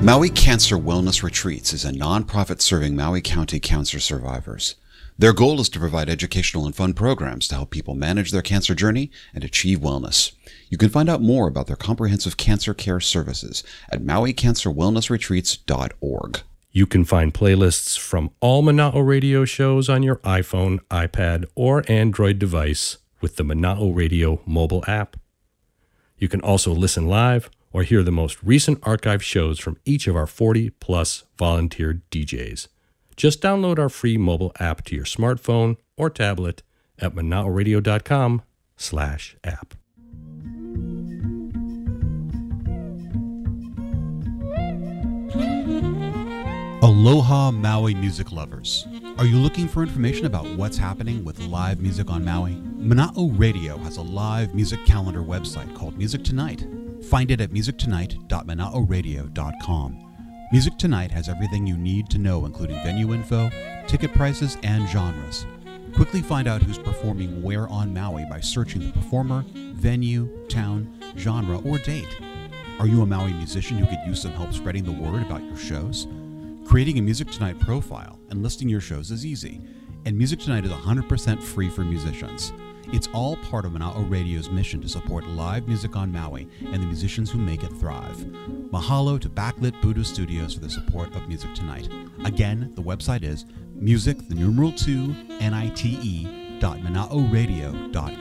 Maui Cancer Wellness Retreats is a nonprofit serving Maui County cancer survivors. Their goal is to provide educational and fun programs to help people manage their cancer journey and achieve wellness. You can find out more about their comprehensive cancer care services at mauicancerwellnessretreats.org. You can find playlists from all Mana'o Radio shows on your iPhone, iPad, or Android device with the Mana'o Radio mobile app. You can also listen live or hear the most recent archive shows from each of our 40-plus volunteer DJs. Just download our free mobile app to your smartphone or tablet at manaoradio.com/app. Aloha Maui music lovers. Are you looking for information about what's happening with live music on Maui? Mana'o Radio has a live music calendar website called Music Tonight. Find it at musictonight.manaoradio.com. Music Tonight has everything you need to know, including venue info, ticket prices, and genres. Quickly find out who's performing where on Maui by searching the performer, venue, town, genre, or date. Are you a Maui musician who could use some help spreading the word about your shows? Creating a Music Tonight profile and listing your shows is easy, and Music Tonight is 100% free for musicians. It's all part of Mana'o Radio's mission to support live music on Maui and the musicians who make it thrive. Mahalo to Backlit Buddha Studios for the support of Music Tonight. Again, the website is music, the numeral 2, NITE.manaoradio.com.